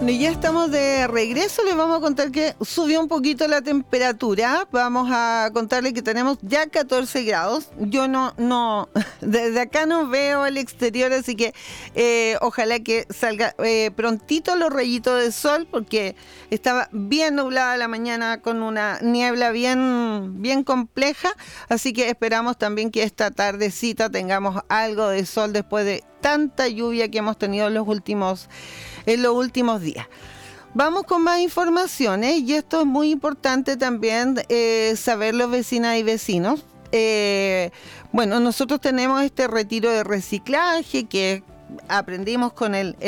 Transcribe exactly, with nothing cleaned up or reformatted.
Bueno, ya estamos de regreso. Les vamos a contar que subió un poquito la temperatura. Vamos a contarles que tenemos ya catorce grados. Yo no, no, desde acá no veo el exterior, así que eh, ojalá que salga eh, prontito los rayitos de sol, porque estaba bien nublada la mañana con una niebla bien, bien compleja. Así que esperamos también que esta tardecita tengamos algo de sol después de tanta lluvia que hemos tenido en los últimos, en los últimos días. Vamos con más informaciones, y esto es muy importante también eh, saberlo, vecinas y vecinos. Eh, bueno, nosotros tenemos este retiro de reciclaje que aprendimos con el